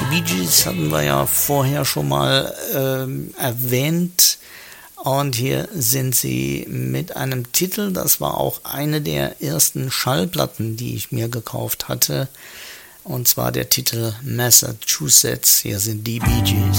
Bee Gees hatten wir ja vorher schon mal erwähnt. Und hier sind sie mit einem Titel, das war auch eine der ersten Schallplatten, die ich mir gekauft hatte. Und zwar der Titel Massachusetts. Hier sind die Bee Gees.